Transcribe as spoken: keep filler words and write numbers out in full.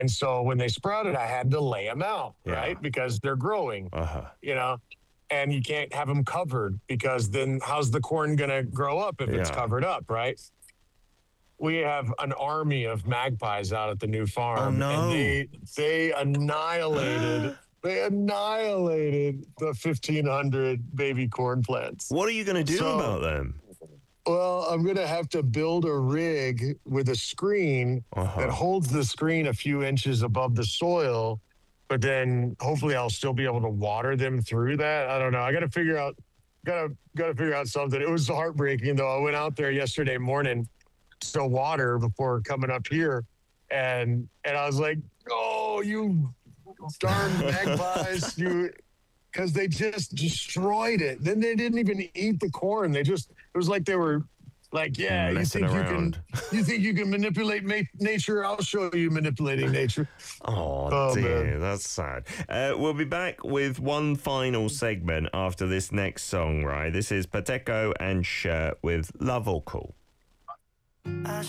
And so when they sprouted, I had to lay them out, Yeah. right? Because they're growing, Uh-huh. you know, and you can't have them covered because then how's the corn going to grow up if it's Yeah. covered up, right? We have an army of magpies out at the new farm. Oh, no. And they, they annihilated, they annihilated the fifteen hundred baby corn plants. What are you going to do So- about them? Well, I'm going to have to build a rig with a screen Uh-huh. that holds the screen a few inches above the soil, but then hopefully I'll still be able to water them through that. I don't know. I got to figure out, got to, got to figure out something. It was heartbreaking though. I went out there yesterday morning to water before coming up here. And, and I was like, oh, you darn magpies, you, because they just destroyed it. Then they didn't even eat the corn. They just, it was like they were like, yeah, you Messing think around. you can, you think you can manipulate ma- nature? I'll show you manipulating nature. Oh, Oh, dear, man. that's sad. Uh, we'll be back with one final segment after this next song, right? This is Pateco and Shirt with Love or Cool. I